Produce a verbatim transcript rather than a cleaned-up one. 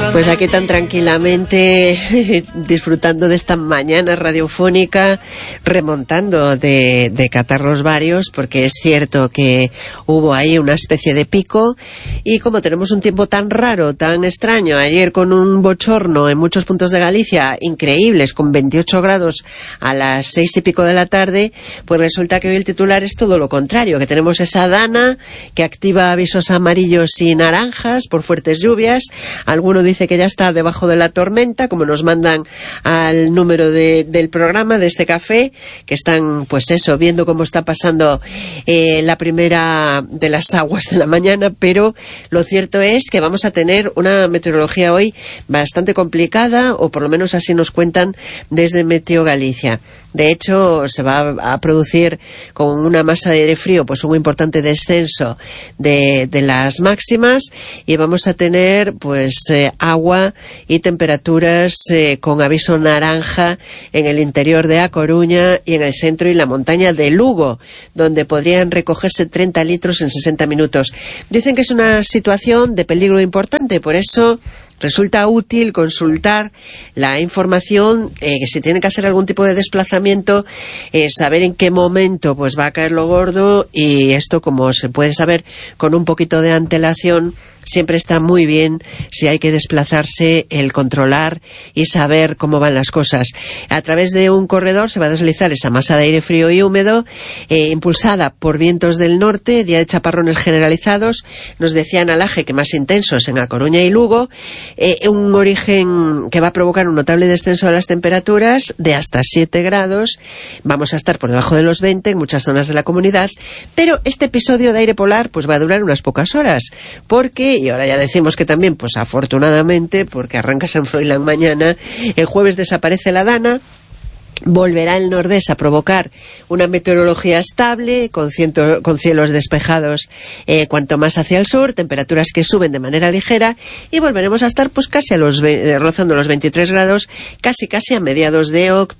Pues aquí tan tranquilamente disfrutando de esta mañana radiofónica, remontando de, de catarros varios, porque es cierto que hubo ahí una especie de pico, y como tenemos un tiempo tan raro, tan extraño, ayer con un bochorno en muchos puntos de Galicia increíbles, con veintiocho grados a las seis y pico de la tarde, pues resulta que hoy el titular es todo lo contrario, que tenemos esa dana que activa avisos amarillos y naranjas por fuertes lluvias. Alguno dice que ya está debajo de la tormenta, como nos mandan al número de, del programa de este café, que están, pues eso, viendo cómo está pasando eh, la primera de las aguas de la mañana, pero lo cierto es que vamos a tener una meteorología hoy bastante complicada, o por lo menos así nos cuentan desde Meteo Galicia. De hecho, se va a producir con una masa de aire frío pues un importante descenso de, de las máximas, y vamos a tener pues eh, agua y temperaturas eh, con aviso naranja en el interior de A Coruña y en el centro y la montaña de Lugo, donde podrían recogerse treinta litros en sesenta minutos. Dicen que es una situación de peligro importante, por eso resulta útil consultar la información, eh, que si tiene que hacer algún tipo de desplazamiento, eh, saber en qué momento pues va a caer lo gordo, y esto, como se puede saber con un poquito de antelación, siempre está muy bien si hay que desplazarse, el controlar y saber cómo van las cosas. A través de un corredor se va a deslizar esa masa de aire frío y húmedo, eh, impulsada por vientos del norte, día de chaparrones generalizados, nos decía Analaje que más intensos en A Coruña y Lugo, eh, un origen que va a provocar un notable descenso de las temperaturas de hasta siete grados, vamos a estar por debajo de los veinte en muchas zonas de la comunidad, pero este episodio de aire polar pues va a durar unas pocas horas, porque, y ahora ya decimos que también, pues afortunadamente, porque arranca San Froilán mañana, el jueves desaparece la dana, volverá el nordés a provocar una meteorología estable, con, ciento, con cielos despejados eh, cuanto más hacia el sur, temperaturas que suben de manera ligera, y volveremos a estar pues casi a los, rozando los veintitrés grados, casi casi a mediados de octubre.